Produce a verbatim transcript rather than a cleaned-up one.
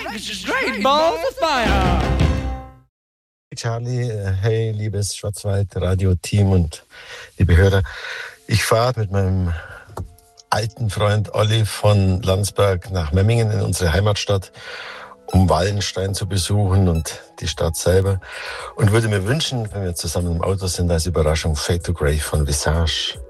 Great Balls of Fire! Charlie, hey, liebes Schwarzwald-Radio-Team und liebe Hörer. Ich fahre mit meinem alten Freund Olli von Landsberg nach Memmingen in unsere Heimatstadt, um Wallenstein zu besuchen und die Stadt selber. Und würde mir wünschen, wenn wir zusammen im Auto sind, als Überraschung Fade to Grey von Visage.